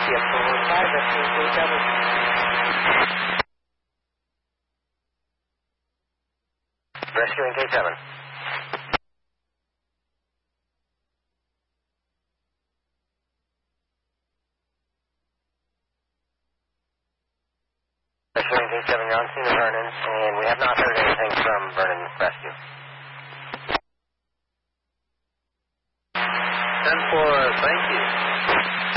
India 45, rescuing K7. Rescuing K7. Rescuing K7, you're on scene of Vernon, and we have not heard anything